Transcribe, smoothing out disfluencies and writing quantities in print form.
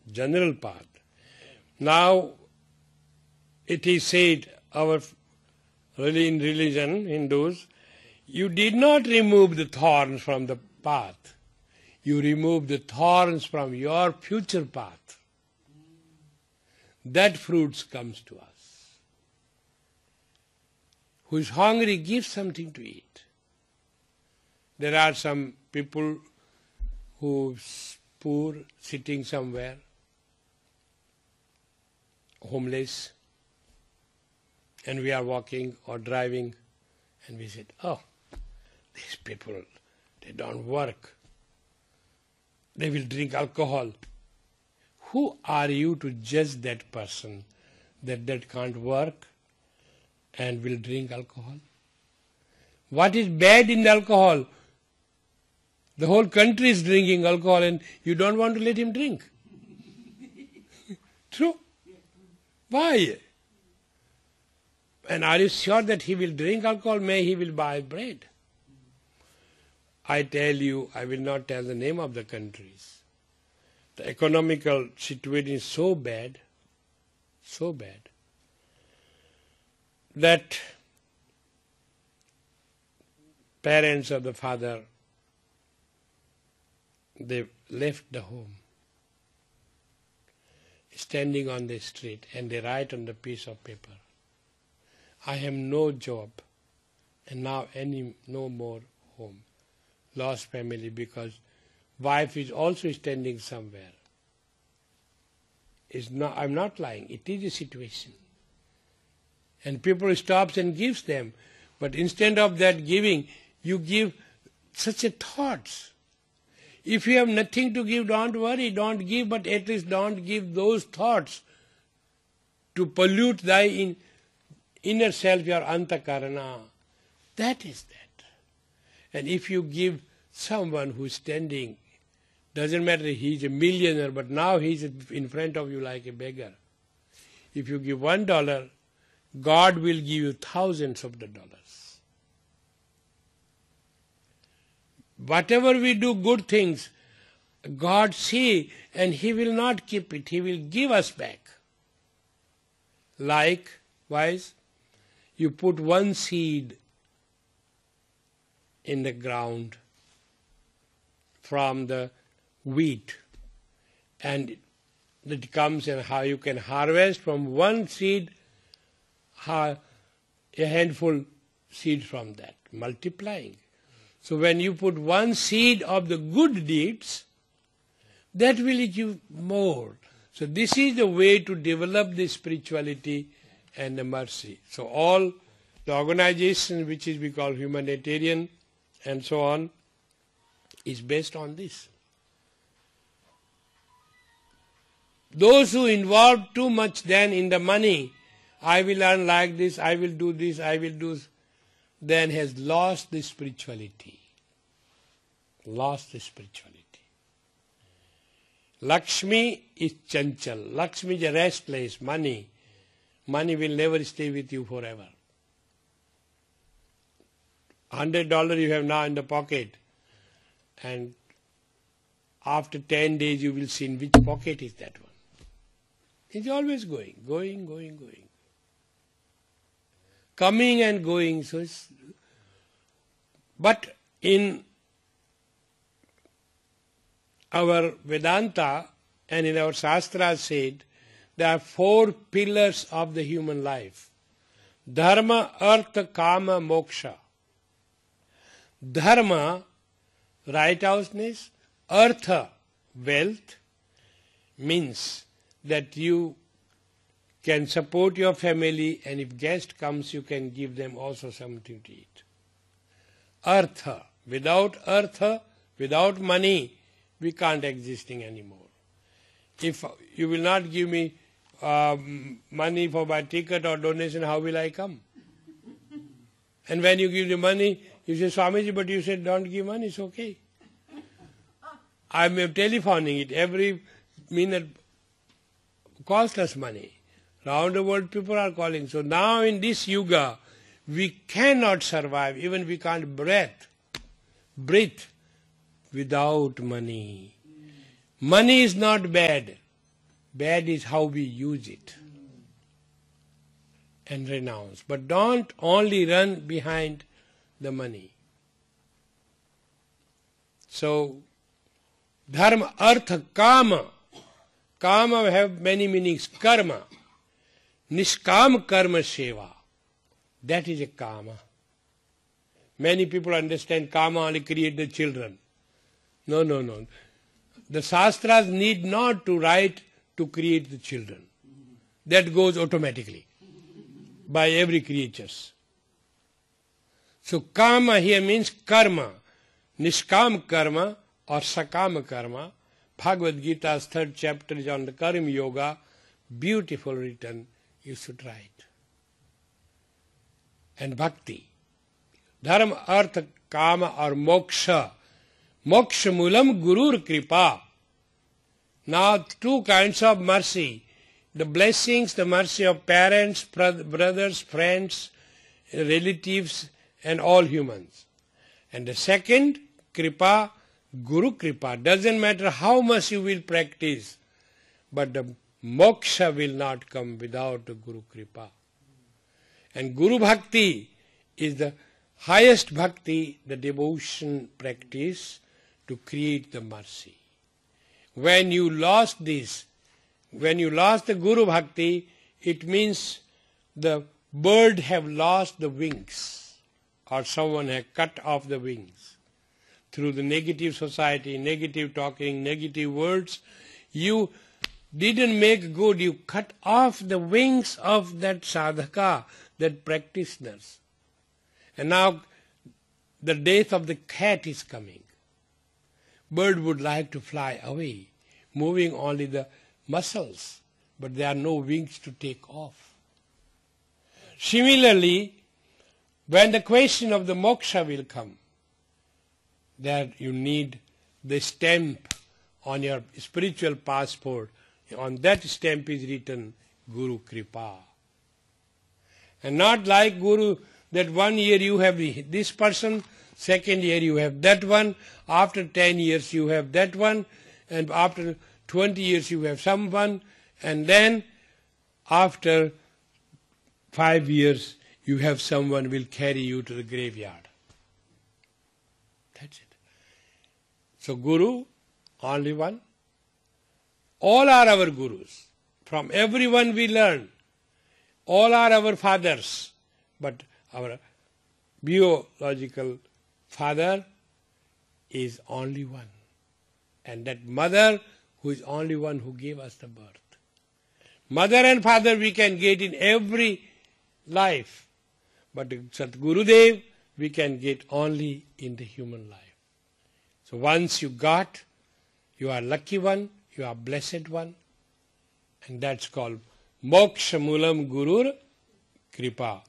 general path. Now, it is said, in religion, Hindus, you did not remove the thorns from the path. You remove the thorns from your future path. That fruits comes to us. Who is hungry, give something to eat. There are some people who are poor, sitting somewhere, homeless, and we are walking or driving, and we said, oh, these people, they don't work. They will drink alcohol. Who are you to judge that person that can't work and will drink alcohol? What is bad in the alcohol? The whole country is drinking alcohol and you don't want to let him drink. True? Why? And are you sure that he will drink alcohol? May he will buy bread. I tell you, I will not tell the name of the countries. The economical situation is so bad, that parents of the father, they left the home, standing on the street, and they write on the piece of paper, I have no job, and now no more home. Lost family because wife is also standing somewhere. I'm not lying, it is a situation. And people stops and gives them. But instead of that giving, you give such a thoughts. If you have nothing to give, don't worry, don't give, but at least don't give those thoughts to pollute thy inner self, your antakarana. That is that. And if you give someone who is standing, doesn't matter he is a millionaire, but now he is in front of you like a beggar. If you give $1, God will give you thousands of the dollars. Whatever we do good things, God see, and He will not keep it. He will give us back. Likewise, you put one seed in the ground from the wheat, and it comes and how you can harvest from one seed a handful seed from that, multiplying. So when you put one seed of the good deeds, that will give more. So this is the way to develop the spirituality and the mercy. So all the organization which is we call humanitarian and so on is based on this. Those who involve too much then in the money, I will earn like this, I will do this, I will do, then has lost the spirituality. Lost the spirituality. Lakshmi is chanchal. Lakshmi is a restless, money. Money will never stay with you forever. $100 you have now in the pocket, and after 10 days you will see in which pocket is that one. It's always going. Coming and going. But in our Vedanta and in our Shastras said, there are 4 pillars of the human life. Dharma, Artha, Kama, Moksha. Dharma, righteousness. Artha, wealth, means that you can support your family, and if guest comes, you can give them also something to eat. Artha. Without money, we can't existing anymore. If you will not give me money for my ticket or donation, how will I come? And when you give the money, you say, Swamiji, but you said don't give money, it's okay. I'm telephoning it. Every minute cost us money. Round the world people are calling. So now in this yuga, we cannot survive, even we can't breathe without money. Money is not bad. Bad is how we use it. And renounce. But don't only run behind the money. So, dharma, artha, kama. Kama have many meanings. Karma. Nishkam karma seva. That is a kama. Many people understand kama only create the children. No. The Shastras need not to write to create the children. That goes automatically by every creature. So kama here means karma. Nishkam karma or sakama karma. Bhagavad Gita's 3rd chapter is on the karma yoga. Beautiful written. You should write. And bhakti. Dharma, artha, kama or moksha. Moksha mulam gurur kripa. Now 2 kinds of mercy. The blessings, the mercy of parents, brothers, friends, relatives and all humans. And the second, kripa, guru kripa. Doesn't matter how much you will practice, but the moksha will not come without the guru kripa. And guru bhakti is the highest bhakti, the devotion practice to create the mercy. When you lost this, when you lost the guru bhakti, it means the bird have lost the wings, or someone has cut off the wings. Through the negative society, negative talking, negative words, you didn't make good, you cut off the wings of that sadhaka, that practitioners. And now the death of the cat is coming. Bird would like to fly away, moving only the muscles, but there are no wings to take off. Similarly, when the question of the moksha will come, that you need the stamp on your spiritual passport. On that stamp is written Guru Kripa. And not like Guru, that 1 year you have this person, 2nd year you have that one, after 10 years you have that one, and after 20 years you have someone, and then after 5 years you have someone will carry you to the graveyard. That's it. So Guru, only one. All are our Gurus. From everyone we learn. All are our fathers. But our biological father is only one. And that mother who is only one who gave us the birth. Mother and father we can get in every life. But Satgurudev we can get only in the human life. So once you got, you are lucky one, you are blessed one. And that's called Moksha Mulam Gurur Kripa.